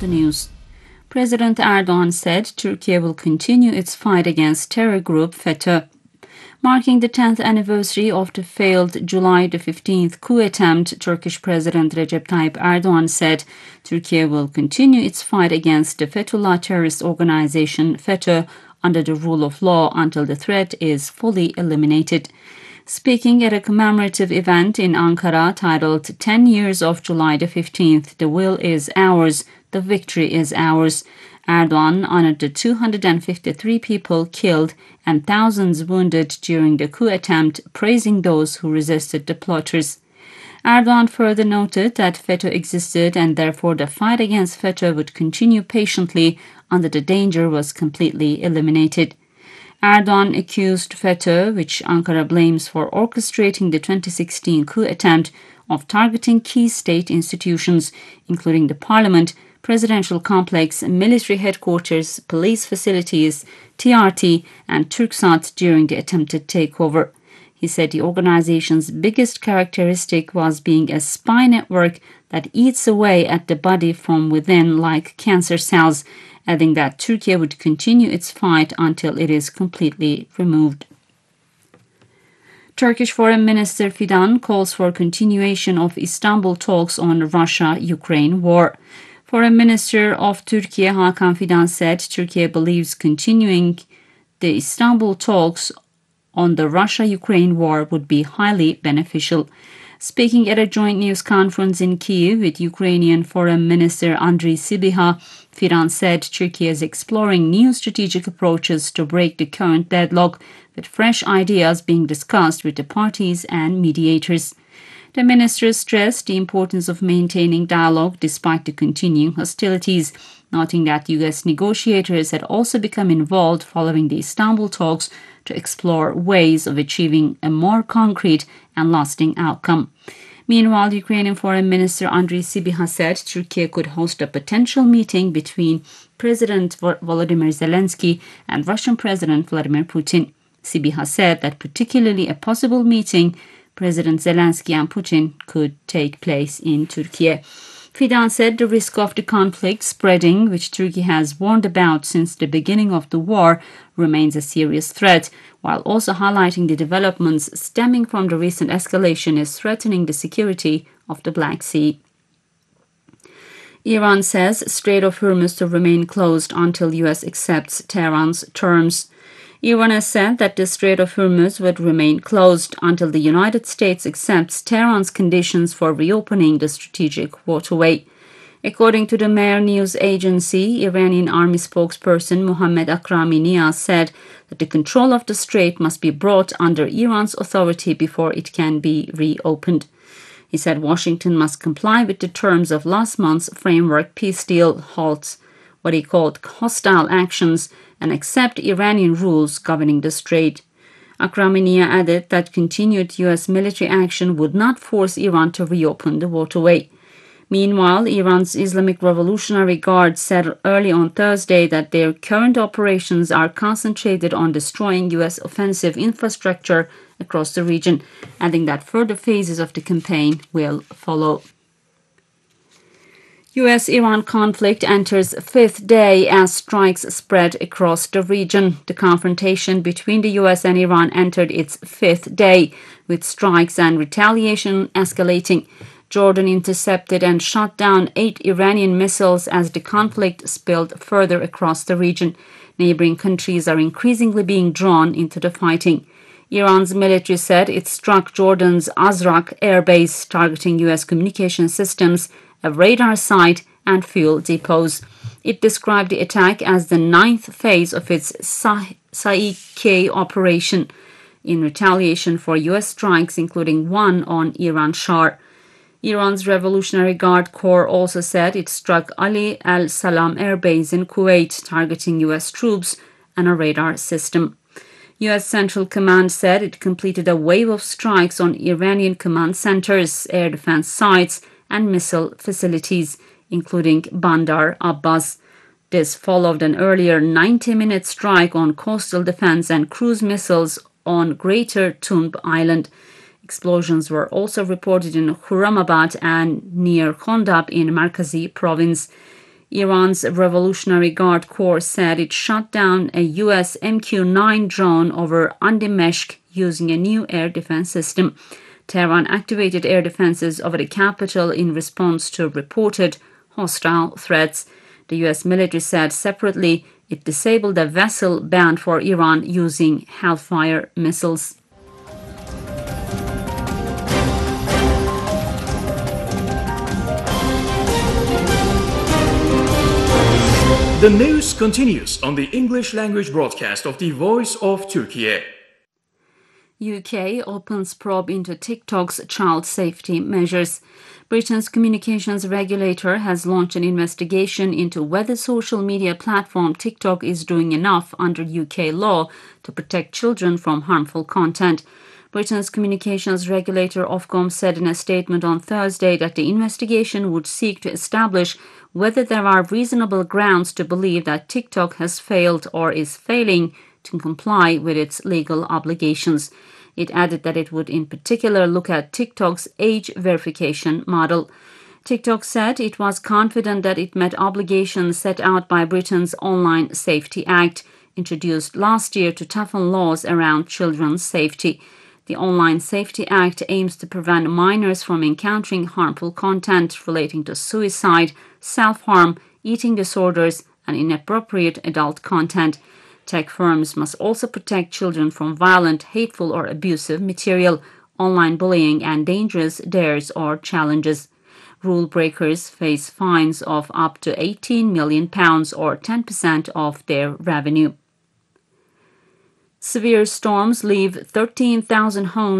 the news. President Erdogan said Turkey will continue its fight against terror group FETÖ. Marking the 10th anniversary of the failed July the 15th coup attempt, Turkish President Recep Tayyip Erdogan said Turkey will continue its fight against the Fethullah terrorist organization FETÖ under the rule of law until the threat is fully eliminated. Speaking at a commemorative event in Ankara titled 10 Years of July the 15th, The Will is Ours, the Victory is Ours, Erdogan honored the 253 people killed and thousands wounded during the coup attempt, praising those who resisted the plotters. Erdogan further noted that FETÖ existed and therefore the fight against FETÖ would continue patiently until the danger was completely eliminated. Erdogan accused FETÖ, which Ankara blames for orchestrating the 2016 coup attempt, of targeting key state institutions, including the parliament, presidential complex, military headquarters, police facilities, TRT, and Turksat during the attempted takeover. He said the organization's biggest characteristic was being a spy network that eats away at the body from within like cancer cells, adding that Turkey would continue its fight until it is completely removed. Turkish Foreign Minister Fidan calls for continuation of Istanbul talks on Russia-Ukraine war. Foreign Minister of Turkey Hakan Fidan said Turkey believes continuing the Istanbul talks on the Russia-Ukraine war would be highly beneficial. Speaking at a joint news conference in Kyiv with Ukrainian Foreign Minister Andriy Sybiha, Fidan said Turkey is exploring new strategic approaches to break the current deadlock, with fresh ideas being discussed with the parties and mediators. The minister stressed the importance of maintaining dialogue despite the continuing hostilities, noting that U.S. negotiators had also become involved following the Istanbul talks to explore ways of achieving a more concrete and lasting outcome. Meanwhile, Ukrainian Foreign Minister Andriy Sybiha said Turkey could host a potential meeting between President Volodymyr Zelensky and Russian President Vladimir Putin. Sybiha said that particularly a possible meeting President Zelensky and Putin could take place in Turkey. Fidan said the risk of the conflict spreading, which Turkey has warned about since the beginning of the war, remains a serious threat, while also highlighting the developments stemming from the recent escalation is threatening the security of the Black Sea. Iran says Strait of Hormuz to remain closed until U.S. accepts Tehran's terms. Iran has said that the Strait of Hormuz would remain closed until the United States accepts Tehran's conditions for reopening the strategic waterway. According to the Mehr news agency, Iranian army spokesperson Mohammad Akrami Niaz said that the control of the strait must be brought under Iran's authority before it can be reopened. He said Washington must comply with the terms of last month's framework peace deal, halt what he called hostile actions, and accept Iranian rules governing the strait. Akraminia added that continued U.S. military action would not force Iran to reopen the waterway. Meanwhile, Iran's Islamic Revolutionary Guard said early on Thursday that their current operations are concentrated on destroying U.S. offensive infrastructure across the region, adding that further phases of the campaign will follow. U.S.-Iran conflict enters fifth day as strikes spread across the region. The confrontation between the U.S. and Iran entered its fifth day, with strikes and retaliation escalating. Jordan intercepted and shot down 8 Iranian missiles as the conflict spilled further across the region. Neighboring countries are increasingly being drawn into the fighting. Iran's military said it struck Jordan's Azraq airbase, targeting U.S. communication systems, a radar site, and fuel depots. It described the attack as the 9th phase of its Sa'i-K operation, in retaliation for U.S. strikes, including one on Iran Shar. Iran's Revolutionary Guard Corps also said it struck Ali al-Salam airbase in Kuwait, targeting U.S. troops and a radar system. U.S. Central Command said it completed a wave of strikes on Iranian command centers, air defense sites, and missile facilities, including Bandar Abbas. This followed an earlier 90-minute strike on coastal defense and cruise missiles on Greater Tunb Island. Explosions were also reported in Khurramabad and near Kondab in Markazi province. Iran's Revolutionary Guard Corps said it shot down a U.S. MQ-9 drone over Andimeshk using a new air defense system. Tehran activated air defenses over the capital in response to reported hostile threats. The U.S. military said separately it disabled a vessel bound for Iran using Hellfire missiles. The news continues on the English language broadcast of the Voice of Turkey. UK opens probe into TikTok's child safety measures. Britain's communications regulator has launched an investigation into whether social media platform TikTok is doing enough under UK law to protect children from harmful content. Britain's communications regulator Ofcom said in a statement on Thursday that the investigation would seek to establish whether there are reasonable grounds to believe that TikTok has failed or is failing to comply with its legal obligations. It added that it would in particular look at TikTok's age verification model. TikTok said it was confident that it met obligations set out by Britain's Online Safety Act, introduced last year to toughen laws around children's safety. The Online Safety Act aims to prevent minors from encountering harmful content relating to suicide, self-harm, eating disorders, and inappropriate adult content. Tech firms must also protect children from violent, hateful, or abusive material, online bullying, and dangerous dares or challenges. Rule breakers face fines of up to £18 million or 10% of their revenue. Severe storms leave 13,000 homes